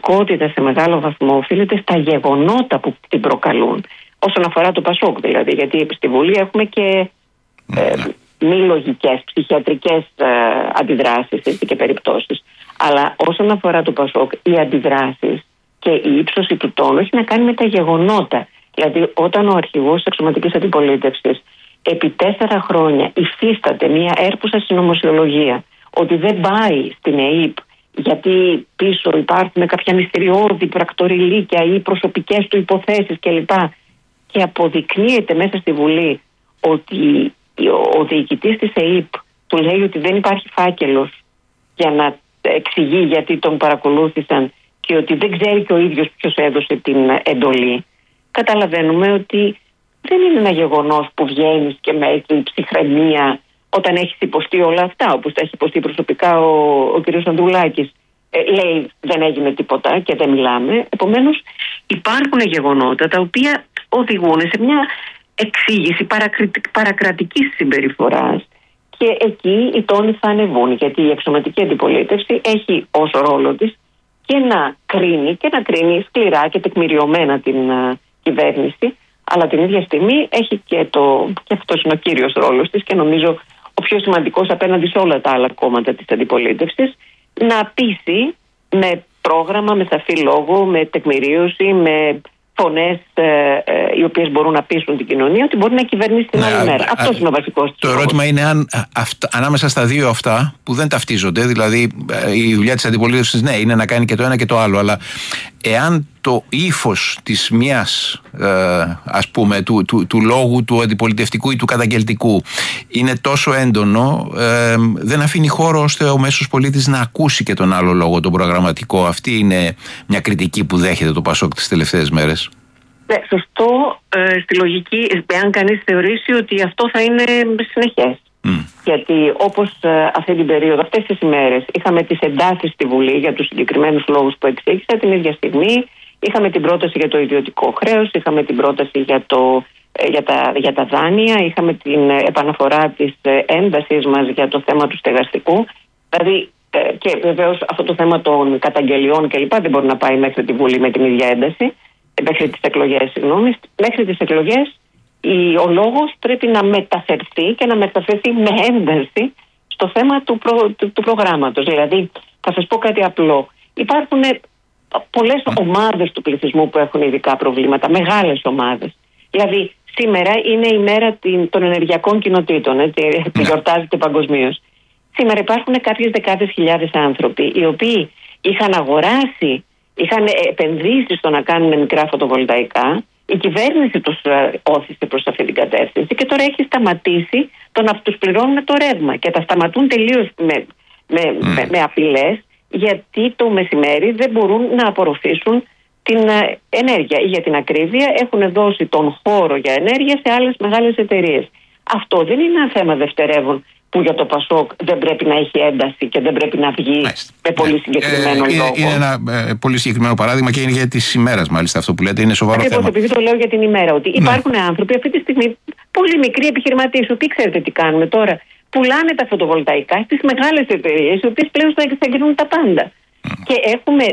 αντιπολιτευτικότητα σε μεγάλο βαθμό οφείλεται στα γεγονότα που την προκαλούν. Όσον αφορά το Πασόκ δηλαδή, γιατί στη Βουλή έχουμε και μη λογικές, ψυχιατρικές αντιδράσεις και περιπτώσεις. Αλλά όσον αφορά το Πασόκ, οι αντιδράσεις και η ύψωση του τόνου έχει να κάνει με τα γεγονότα. Δηλαδή, όταν ο αρχηγός της αξιωματικής αντιπολίτευσης επί 4 χρόνια υφίσταται μια έρπουσα συνωμοσιολογία ότι δεν πάει στην ΕΥΠ γιατί πίσω υπάρχουν κάποια μυστηριώδη πρακτοριλίκια ή προσωπικές του υποθέσεις κλπ. Και αποδεικνύεται μέσα στη Βουλή ότι ο διοικητής της ΕΥΠ του λέει ότι δεν υπάρχει φάκελος για να εξηγεί γιατί τον παρακολούθησαν και ότι δεν ξέρει και ο ίδιος ποιος έδωσε την εντολή. Καταλαβαίνουμε ότι δεν είναι ένα γεγονός που βγαίνεις και με ψυχραιμία όταν έχεις υποστεί όλα αυτά, όπως τα έχει υποστεί προσωπικά ο κ. Ανδρουλάκης. Λέει δεν έγινε τίποτα και δεν μιλάμε. Επομένως υπάρχουν γεγονότα τα οποία οδηγούν σε μια εξήγηση παρακρατικής συμπεριφοράς και εκεί οι τόνοι θα ανεβούν, γιατί η αξιωματική αντιπολίτευση έχει ως ρόλο της και να κρίνει σκληρά και τεκμηριωμένα την κυβέρνηση, αλλά την ίδια στιγμή έχει και αυτός είναι ο κύριος ρόλος της και νομίζω ο πιο σημαντικός απέναντι σε όλα τα άλλα κόμματα της αντιπολίτευσης, να πείσει με πρόγραμμα, με σαφή λόγο, με τεκμηρίωση, με φωνές οι οποίες μπορούν να πείσουν την κοινωνία ότι μπορεί να κυβερνήσει την άλλη μέρα. Αυτός είναι ο βασικός της. Το ερώτημα είναι αν ανάμεσα στα δύο αυτά που δεν ταυτίζονται, δηλαδή η δουλειά της αντιπολίτευσης ναι, είναι να κάνει και το ένα και το άλλο, αλλά εάν το ύφος της μιας ας πούμε του λόγου του αντιπολιτευτικού ή του καταγγελτικού είναι τόσο έντονο, δεν αφήνει χώρο ώστε ο μέσος πολίτης να ακούσει και τον άλλο λόγο, τον προγραμματικό. Αυτή είναι μια κριτική που δέχεται το Πασόκ τις τελευταίες μέρες. Ναι, σωστό, στη λογική, εάν κανείς θεωρήσει ότι αυτό θα είναι συνεχές. Γιατί όπως αυτή την περίοδο, αυτές τις ημέρες, είχαμε τις εντάσεις στη Βουλή για τους συγκεκριμένους λόγους που εξήγησα, την ίδια στιγμή είχαμε την πρόταση για το ιδιωτικό χρέος, είχαμε την πρόταση για τα δάνεια, είχαμε την επαναφορά της έντασης μας για το θέμα του στεγαστικού. Δηλαδή, και βεβαίως αυτό το θέμα των καταγγελιών κλπ. Δεν μπορεί να πάει μέχρι τη Βουλή με την ίδια ένταση, μέχρι τις εκλογές, Μέχρι τις εκλογές ο λόγος πρέπει να μεταφερθεί και να μεταφερθεί με ένταση στο θέμα του προγράμματος. Δηλαδή, θα σας πω κάτι απλό. Υπάρχουν πολλές ομάδες του πληθυσμού που έχουν ειδικά προβλήματα, μεγάλες ομάδες. Δηλαδή, σήμερα είναι η μέρα των ενεργειακών κοινοτήτων, έτσι, γιορτάζεται παγκοσμίως. Σήμερα υπάρχουν κάποιες δεκάδες χιλιάδες άνθρωποι οι οποίοι είχαν επενδύσει στο να κάνουν μικρά φωτοβολταϊκά. Η κυβέρνηση τους όθησε προς αυτή την κατεύθυνση και τώρα έχει σταματήσει το να τους πληρώνουν το ρεύμα και τα σταματούν τελείως με απειλές, γιατί το μεσημέρι δεν μπορούν να απορροφήσουν την ενέργεια ή, για την ακρίβεια, έχουν δώσει τον χώρο για ενέργεια σε άλλες μεγάλες εταιρείες. Αυτό δεν είναι ένα θέμα δευτερεύον που για το Πασόκ δεν πρέπει να έχει ένταση και δεν πρέπει να βγει με πολύ συγκεκριμένο λόγο. Είναι ένα πολύ συγκεκριμένο παράδειγμα και είναι για τις ημέρες, μάλιστα, αυτό που λέτε. Είναι σοβαρό θέμα. Ακριβώς, επειδή το λέω για την ημέρα, ότι υπάρχουν άνθρωποι αυτή τη στιγμή, πολύ μικροί επιχειρηματίες, οι οποίοι ξέρετε τι κάνουν τώρα. Πουλάνε τα φωτοβολταϊκά στις μεγάλες εταιρείες, οι οποίες πλέον θα εγκρίνουν τα πάντα. Και έχουμε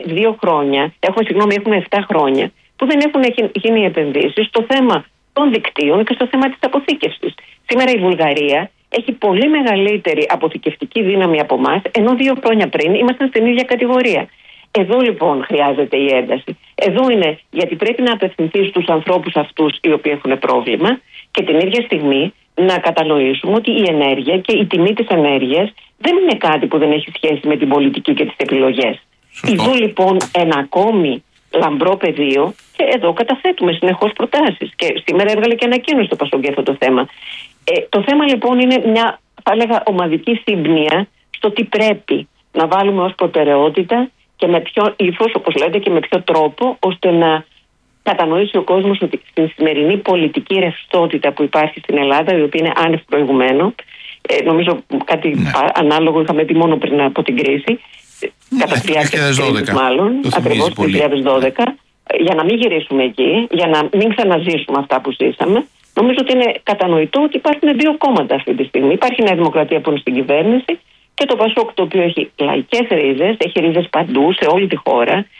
7 χρόνια που δεν έχουν γίνει επενδύσεις στο θέμα των δικτύων και στο θέμα της αποθήκευσης. Σήμερα η Βουλγαρία έχει πολύ μεγαλύτερη αποθηκευτική δύναμη από εμάς, ενώ 2 χρόνια πριν ήμασταν στην ίδια κατηγορία. Εδώ λοιπόν χρειάζεται η ένταση. Εδώ είναι γιατί πρέπει να απευθυνθεί στους ανθρώπους αυτούς οι οποίοι έχουν πρόβλημα και την ίδια στιγμή να κατανοήσουμε ότι η ενέργεια και η τιμή της ενέργειας δεν είναι κάτι που δεν έχει σχέση με την πολιτική και τις επιλογές. Εδώ λοιπόν ένα ακόμη λαμπρό πεδίο και εδώ καταθέτουμε συνεχώς προτάσεις και σήμερα έβγαλε και ανακοίνωση το Πασόκ για αυτό το θέμα. Το θέμα λοιπόν είναι μια, θα έλεγα, ομαδική σύμπνοια στο τι πρέπει να βάλουμε ως προτεραιότητα και με ποιο ύφος, όπως λέτε, και με ποιο τρόπο, ώστε να κατανοήσει ο κόσμος ότι στην σημερινή πολιτική ρευστότητα που υπάρχει στην Ελλάδα, η οποία είναι άνευ προηγουμένου, νομίζω κάτι ανάλογο είχαμε πει μόνο πριν από την κρίση, κατά τη διάρκεια της κρίσης μάλλον, ακριβώς το 2012, για να μην γυρίσουμε εκεί, για να μην ξαναζήσουμε αυτά που ζήσαμε. Νομίζω ότι είναι κατανοητό ότι υπάρχουν 2 κόμματα αυτή τη στιγμή. Υπάρχει η Νέα Δημοκρατία που είναι στην κυβέρνηση και το Πασόκ, το οποίο έχει λαϊκές ρίζες, έχει ρίζες παντού, σε όλη τη χώρα.